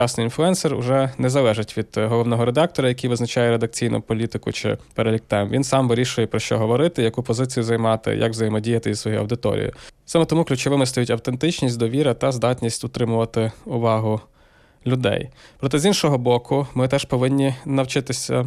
Сучасний інфлюенсер вже не залежить від головного редактора, який визначає редакційну політику чи перелік тем. Він сам вирішує, про що говорити, яку позицію займати, як взаємодіяти із своєю аудиторією. Саме тому ключовими стають автентичність, довіра та здатність утримувати увагу людей. Проте, з іншого боку, ми теж повинні навчитися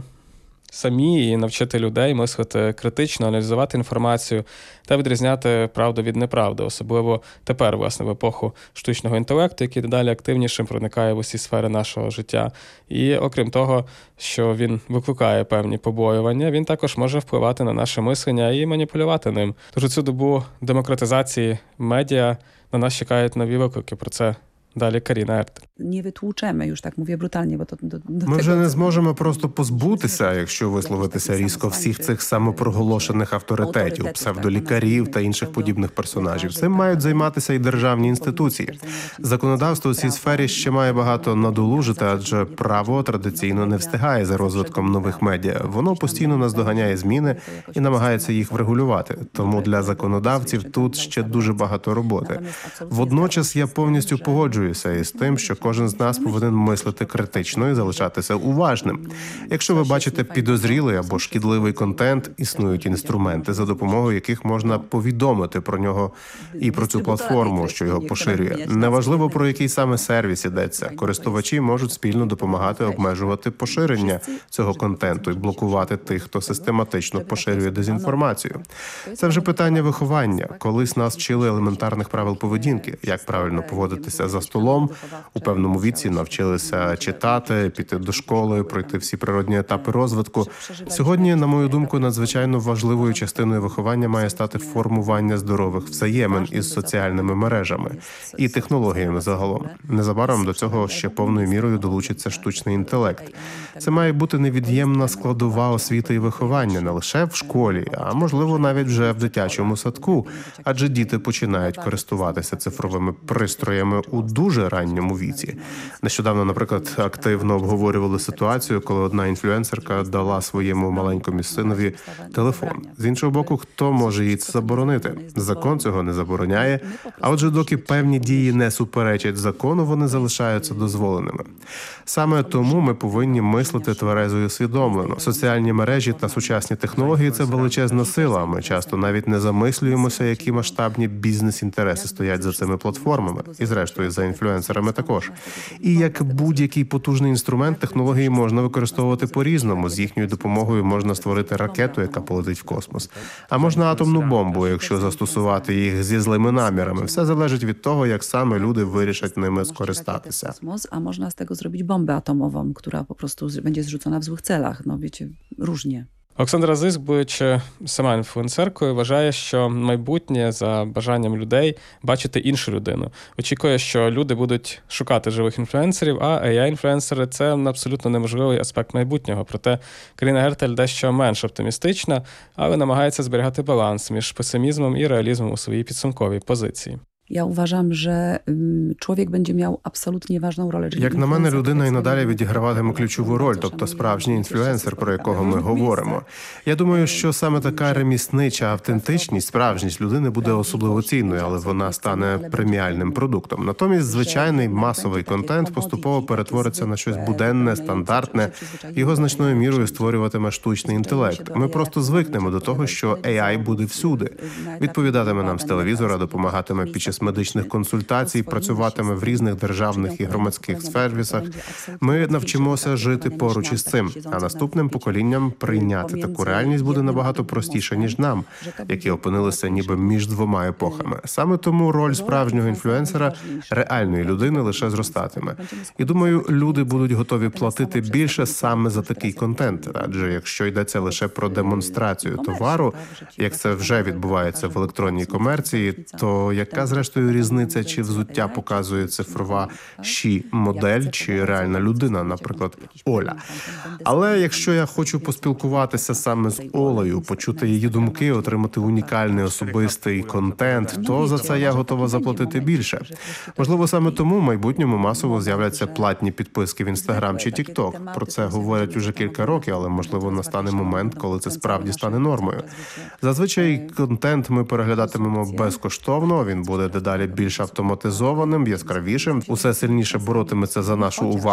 самі і навчити людей мислити критично, аналізувати інформацію та відрізняти правду від неправди, особливо тепер, власне, в епоху штучного інтелекту, який дедалі активніше проникає в усі сфери нашого життя. І окрім того, що він викликає певні побоювання, він також може впливати на наше мислення і маніпулювати ним. Тож у цю добу демократизації медіа на нас чекають нові виклики. Про це далі Каріна Ертель. Не витłuczemy, już так mówię brutalnie, bo Ми вже не зможемо просто позбутися, якщо висловитися різко, всіх цих самопроголошених авторитетів, псевдолікарів та інших подібних персонажів. Цим мають займатися і державні інституції. Законодавство у цій сфері ще має багато надолужити, адже право традиційно не встигає за розвитком нових медіа. Воно постійно наздоганяє зміни і намагається їх врегулювати. Тому для законодавців тут ще дуже багато роботи. Водночас я повністю погоджуюся із тим, що кожен з нас повинен мислити критично і залишатися уважним. Якщо ви бачите підозрілий або шкідливий контент, існують інструменти, за допомогою яких можна повідомити про нього і про цю платформу, що його поширює. Неважливо, про який саме сервіс йдеться. Користувачі можуть спільно допомагати обмежувати поширення цього контенту і блокувати тих, хто систематично поширює дезінформацію. Це вже питання виховання. Колись нас вчили елементарних правил поведінки, як правильно поводитися за столом, у певному віці навчилися читати, піти до школи, пройти всі природні етапи розвитку. Сьогодні, на мою думку, надзвичайно важливою частиною виховання має стати формування здорових взаємин із соціальними мережами і технологіями загалом. Незабаром до цього ще повною мірою долучиться штучний інтелект. Це має бути невід'ємна складова освіти і виховання не лише в школі, а можливо навіть вже в дитячому садку, адже діти починають користуватися цифровими пристроями у дуже ранньому віці. Нещодавно, наприклад, активно обговорювали ситуацію, коли одна інфлюенсерка дала своєму маленькому синові телефон. З іншого боку, хто може їй це заборонити? Закон цього не забороняє, а отже, доки певні дії не суперечать закону, вони залишаються дозволеними. Саме тому ми повинні мислити тверезо і усвідомлено. Соціальні мережі та сучасні технології – це величезна сила. Ми часто навіть не замислюємося, які масштабні бізнес-інтереси стоять за цими платформами. І зрештою, за інфлюенсерами також. І як будь-який потужний інструмент, технології можна використовувати по-різному. З їхньою допомогою можна створити ракету, яка полетить в космос. А можна атомну бомбу, якщо застосувати їх зі злими намірами. Все залежить від того, як саме люди вирішать ними скористатися. A można z tego zrobić bombę atomową, która po prostu będzie zrzucona w złych celach. No wiecie, różnie. Олександра Зиск, будучи сама інфлюенсеркою, вважає, що майбутнє за бажанням людей бачити іншу людину. Очікує, що люди будуть шукати живих інфлюенсерів, а AI-інфлюенсери – це абсолютно неможливий аспект майбутнього. Проте Каріна Ертель дещо менш оптимістична, але намагається зберігати баланс між песимізмом і реалізмом у своїй підсумковій позиції. Я вважаю, що чоловік буде мав абсолютно важливу роль. Як на мене, людина і надалі відіграватиме ключову роль, тобто справжній інфлюенсер, про якого ми говоримо. Я думаю, що саме така реміснича автентичність, справжність людини буде особливо цінною, але вона стане преміальним продуктом. Натомість, звичайний масовий контент поступово перетвориться на щось буденне, стандартне. Його значною мірою створюватиме штучний інтелект. Ми просто звикнемо до того, що AI буде всюди. Відповідатиме нам з телевізора, допомагатиме під час медичних консультацій, працюватиме в різних державних і громадських сервісах. Ми навчимося жити поруч із цим, а наступним поколінням прийняти таку реальність буде набагато простіше, ніж нам, які опинилися ніби між двома епохами. Саме тому роль справжнього інфлюенсера, реальної людини, лише зростатиме. І думаю, люди будуть готові платити більше саме за такий контент, адже якщо йдеться лише про демонстрацію товару, як це вже відбувається в електронній комерції, то яка зрештою різниця, чи взуття показує цифрова модель чи реальна людина, наприклад, Оля. Але якщо я хочу поспілкуватися саме з Олею, почути її думки, отримати унікальний особистий контент, то за це я готова заплатити більше. Можливо, саме тому в майбутньому масово з'являться платні підписки в Інстаграм чи Тікток. Про це говорять уже кілька років, але, можливо, настане момент, коли це справді стане нормою. Зазвичай контент ми переглядатимемо безкоштовно, він буде дедалі більш автоматизованим, яскравішим, усе сильніше боротиметься за нашу увагу.